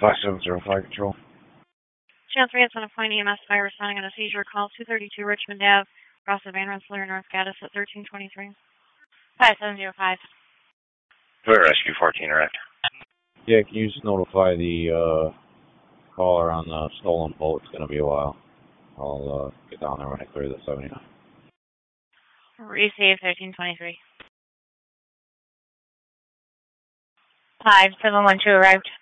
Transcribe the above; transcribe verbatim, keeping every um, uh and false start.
five seven zero five Control. Channel three, it's on a point E M S fire responding on a seizure call two thirty-two Richmond Ave, across the Van Rensselaer, North Gaddis at thirteen twenty-three. five seven zero five. Fire Rescue fourteen, direct. Yeah, can you just notify the uh, caller on the stolen boat? It's going to be a while. I'll uh, get down there when I clear the seventy-nine. Receive thirteen twenty-three. five seven one two arrived.